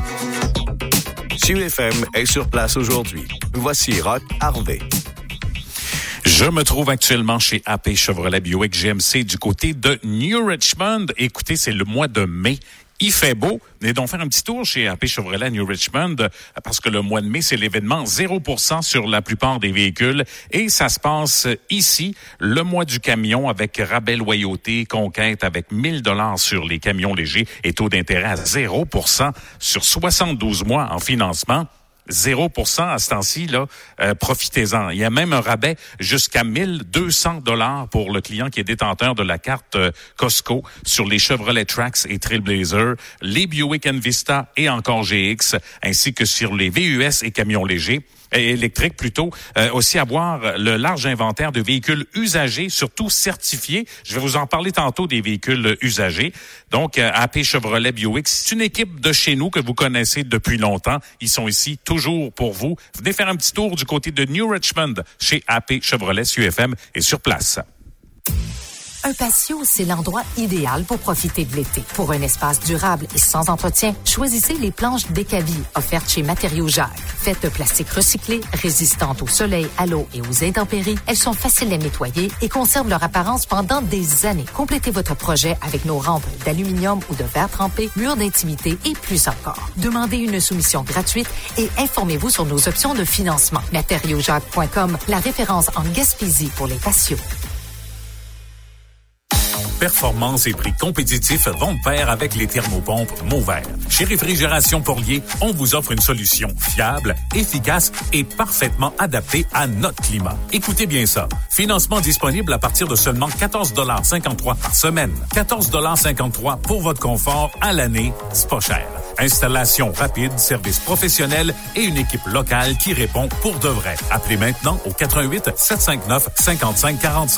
CUFM est sur place aujourd'hui. Voici Roch Harvey. Je me trouve actuellement chez AP Chevrolet Buick GMC du côté de New Richmond. Écoutez, c'est le mois de mai. Il fait beau. Venez donc faire un petit tour chez AP Chevrolet New Richmond parce que le mois de mai, c'est l'événement 0% sur la plupart des véhicules. Et ça se passe ici, le mois du camion avec rabais loyauté, conquête avec 1 000 $ sur les camions légers et taux d'intérêt à 0% sur 72 mois en financement. 0% à ce temps-ci, là, profitez-en. Il y a même un rabais jusqu'à 1 200 $ pour le client qui est détenteur de la carte Costco sur les Chevrolet Trax et Trailblazer, les Buick Envista et encore GX, ainsi que sur les VUS et camions légers. Électrique plutôt, aussi avoir le large inventaire de véhicules usagés, surtout certifiés. Je vais vous en parler tantôt des véhicules usagés. Donc, AP Chevrolet Buick, c'est une équipe de chez nous que vous connaissez depuis longtemps. Ils sont ici toujours pour vous. Venez faire un petit tour du côté de New Richmond chez AP Chevrolet CUFM et sur place. Un patio, c'est l'endroit idéal pour profiter de l'été. Pour un espace durable et sans entretien, choisissez les planches Décavi offertes chez Matériaux Jacques. Faites de plastique recyclé, résistantes au soleil, à l'eau et aux intempéries, elles sont faciles à nettoyer et conservent leur apparence pendant des années. Complétez votre projet avec nos rampes d'aluminium ou de verre trempé, murs d'intimité et plus encore. Demandez une soumission gratuite et informez-vous sur nos options de financement. Matériauxjacques.com, la référence en Gaspésie pour les patios. Performance et prix compétitifs vont de pair avec les thermopompes Mauvert. Chez Réfrigération Pourlier, on vous offre une solution fiable, efficace et parfaitement adaptée à notre climat. Écoutez bien ça. Financement disponible à partir de seulement 14,53 $ par semaine. 14,53 $ pour votre confort à l'année, c'est pas cher. Installation rapide, service professionnel et une équipe locale qui répond pour de vrai. Appelez maintenant au 88 759 55 45.